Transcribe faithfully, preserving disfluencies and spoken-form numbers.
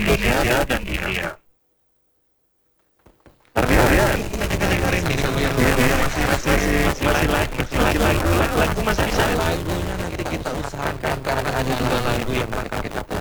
Indonesia dan India. Tapi kalian dengerin ini masih masih masih lagu masih lagu lagu masih bisa lagunya nanti kita usahakan karena ada dua lagu yang mereka kita